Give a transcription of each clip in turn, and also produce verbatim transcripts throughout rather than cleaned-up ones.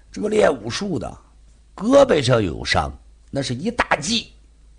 这个练武术的胳膊上有伤，那是一大忌。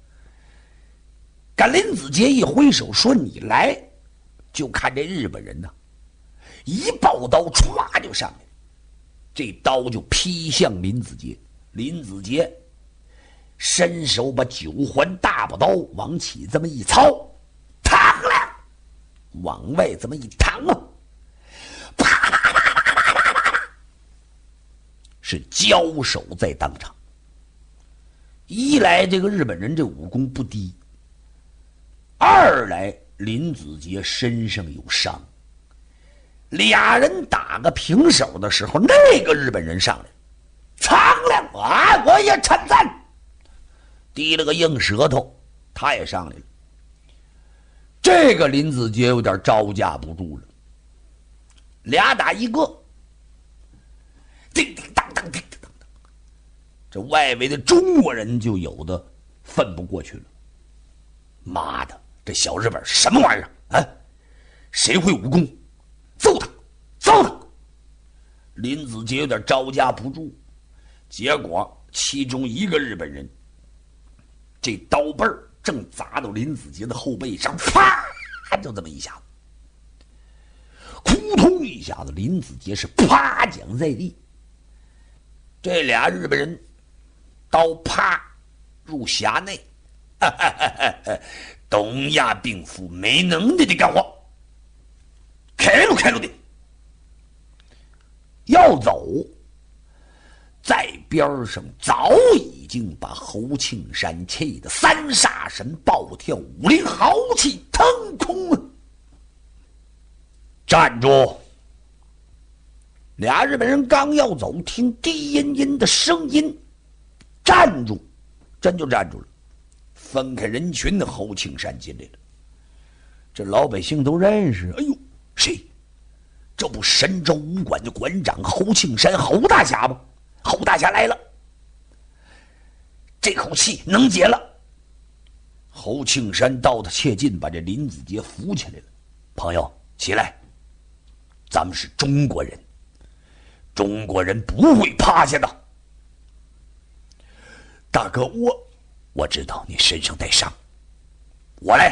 干林子杰一挥手说：“你来！”就看这日本人呢，一抱刀歘就上来，这刀就劈向林子杰。林子杰伸手把九环大宝刀往起这么一操，嘡了，往外这么一淌啊，啪啪啪啪啪啪啪啪，是交手在当场。一来这个日本人这武功不低，二来林子杰身上有伤，俩人打个平手的时候，那个日本人上来，苍亮啊，我也称赞，递了个硬舌头，他也上来了。这个林子杰有点招架不住了，俩打一个，叮叮当当，叮叮当当，这外围的中国人就有的奋不过去了。妈的，这小日本什么玩意儿啊？谁会武功？揍他，揍他！林子杰有点招架不住，结果其中一个日本人，这刀背儿正砸到林子杰的后背上，啪，就这么一下子，扑通一下子，林子杰是啪将在地。这俩日本人刀啪入匣内，哈哈哈哈，东亚病夫没能力的干活，开路开路的要走。在边上早已经把侯庆山气得三煞神暴跳，五灵豪气腾空啊！站住！俩日本人刚要走，听低阴阴的声音，站住！真就站住了。分开人群的侯庆山进来了，这老百姓都认识。哎呦，谁？这不神州武馆的馆长侯庆山，侯大侠吗？侯大侠来了，这口气能解了。侯庆山到他切近，把这林子杰扶起来了。朋友，起来，咱们是中国人，中国人不会趴下的。大哥，我我知道你身上带伤，我来。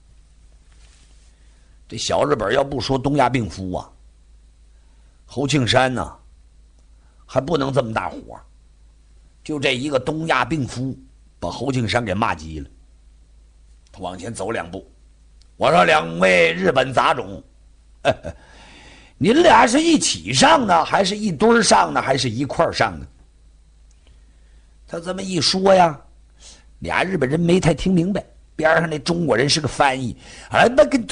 这小日本要不说东亚病夫啊，侯庆山呢、啊？还不能这么大火，就这一个东亚病夫把侯庆山给骂急了。他往前走两步，我说：“两位日本杂种，呵呵，您俩是一起上呢，还是一堆上呢，还是一块上呢？”他这么一说呀，俩日本人没太听明白，边上那中国人是个翻译，啊，那个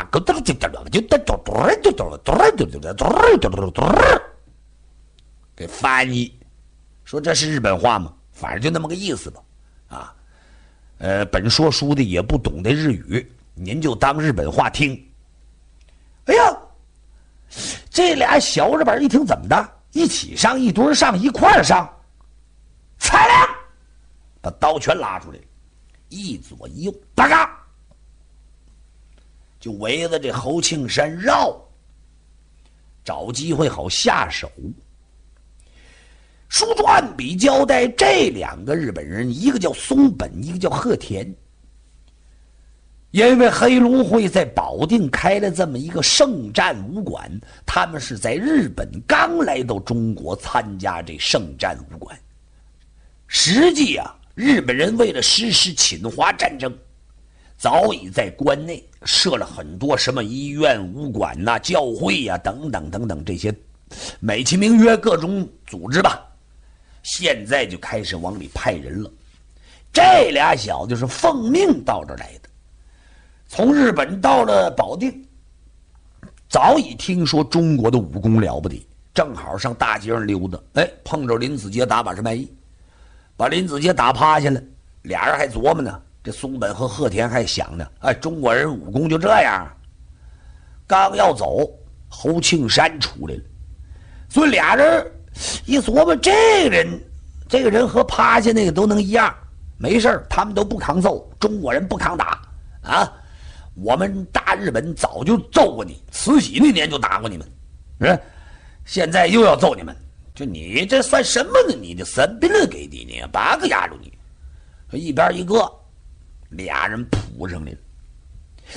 给翻译说这是日本话吗？反正就那么个意思吧。啊，呃，本说书的也不懂得日语，您就当日本话听。哎呀，这俩小日本一听怎么的？一起上，一堆上，一块上，擦亮，把刀全拉出来了，一左一右，叭嘎，就围着这侯庆山绕，找机会好下手。书中按笔交代，这两个日本人，一个叫松本，一个叫鹤田。因为黑龙会在保定开了这么一个圣战武馆，他们是在日本刚来到中国参加这圣战武馆。实际啊，日本人为了实施侵华战争，早已在关内设了很多什么医院、武馆呐、啊、教会呀、啊、等等等等这些美其名曰各种组织吧。现在就开始往里派人了。这俩小子是奉命到这儿来的，从日本到了保定，早已听说中国的武功了不得，正好上大街上溜达，哎，碰着林子杰打把式卖艺，把林子杰打趴下了。俩人还琢磨呢，这松本和鹤田还想呢，哎，中国人武功就这样。刚要走，侯庆山出来了，所以俩人一琢磨，这个人这个人和趴下那个都能一样，没事，他们都不抗揍，中国人不抗打啊。我们大日本早就揍过你，慈禧那年就打过你们，是，现在又要揍你们， 就你这算什么呢？你这生病了给的你，八个压住你，一边一个，俩人扑上来了。